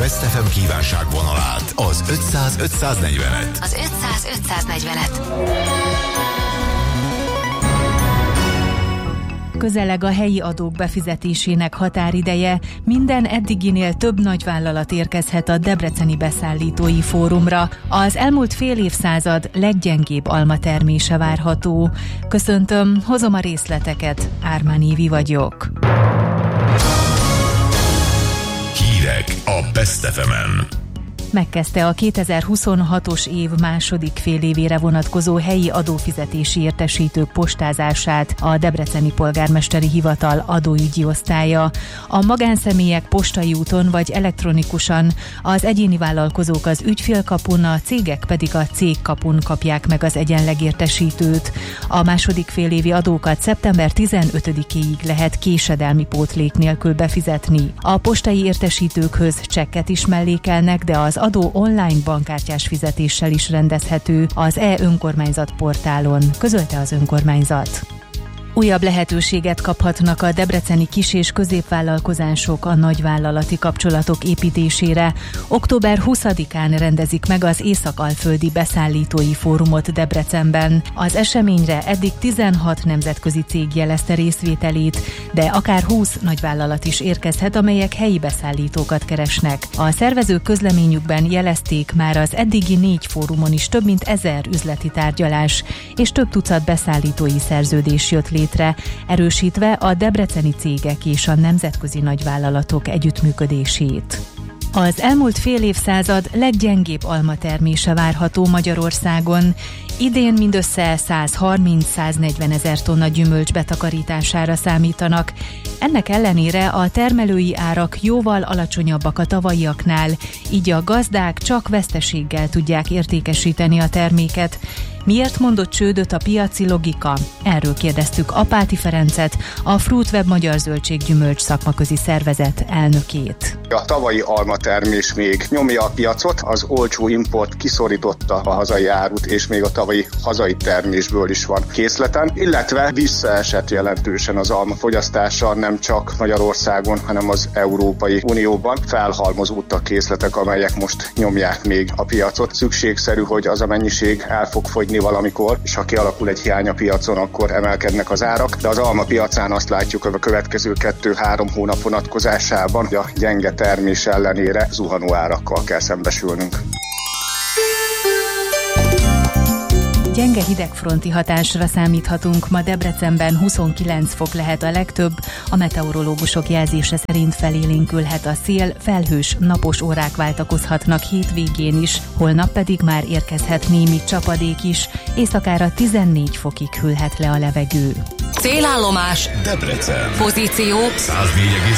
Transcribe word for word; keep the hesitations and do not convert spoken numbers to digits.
Best ef em kívánságvonalát, az ötszáz ötszáznegyvenet. Az ötszáz ötszáznegyvenet. Közeleg a helyi adók befizetésének határideje, minden eddiginél több nagyvállalat érkezhet a Debreceni Beszállítói Fórumra. Az elmúlt fél évszázad leggyengébb almatermése várható. Köszöntöm, hozom a részleteket, Ármán Évi vagyok. Hírek a Best ef emen. Megkezdte a kétezer-huszonhatos év második félévére vonatkozó helyi adófizetési értesítők postázását a Debreceni Polgármesteri Hivatal adóügyi osztálya. A magánszemélyek postai úton vagy elektronikusan, az egyéni vállalkozók az ügyfélkapun, a cégek pedig a cégkapun kapják meg az egyenleg értesítőt. A második félévi adókat szeptember tizenötödikéig lehet késedelmi pótlék nélkül befizetni. A postai értesítőkhöz csekket is mellékelnek, de az adó online bankkártyás fizetéssel is rendezhető az e-önkormányzat portálon, közölte az önkormányzat. Újabb lehetőséget kaphatnak a debreceni kis- és középvállalkozások a nagyvállalati kapcsolatok építésére. október huszadikán rendezik meg az Észak-Alföldi Beszállítói Fórumot Debrecenben. Az eseményre eddig tizenhat nemzetközi cég jelezte részvételét, de akár húsz nagyvállalat is érkezhet, amelyek helyi beszállítókat keresnek. A szervezők közleményükben jelezték, már az eddigi négy fórumon is több mint ezer üzleti tárgyalás és több tucat beszállítói szerződés jött létre, erősítve a debreceni cégek és a nemzetközi nagyvállalatok együttműködését. Az elmúlt fél évszázad leggyengébb almatermése várható Magyarországon. Idén mindössze százharminc-száznegyven ezer tonna gyümölcs betakarítására számítanak. Ennek ellenére a termelői árak jóval alacsonyabbak a tavalyiaknál, így a gazdák csak veszteséggel tudják értékesíteni a terméket. Miért mondott csődöt a piaci logika? Erről kérdeztük Apáti Ferencet, a Fruitweb Magyar Zöldséggyümölcs Szakmaközi Szervezet elnökét. A tavalyi almatermés még nyomja a piacot, az olcsó import kiszorította a hazai árut, és még a tavalyi hazai termésből is van készleten, illetve visszaesett jelentősen az alma fogyasztása nem csak Magyarországon, hanem az Európai Unióban. Felhalmozódtak készletek, amelyek most nyomják még a piacot. Szükségszerű, hogy az a mennyiség el fog fogyni valamikor, és ha kialakul egy hiány a piacon, akkor emelkednek az árak, de az alma piacán azt látjuk, hogy a következő kettő-három hónap vonatkozásában a gyenge termés ellenére zuhanó árakkal kell szembesülnünk. Gyenge hidegfronti hatásra számíthatunk, ma Debrecenben huszonkilenc fok lehet a legtöbb, a meteorológusok jelzése szerint felélénkülhet a szél, felhős, napos órák váltakozhatnak hétvégén is, holnap pedig már érkezhet némi csapadék is, éjszakára tizennégy fokig hűlhet le a levegő. Célállomás Debrecen. Pozíció száz négy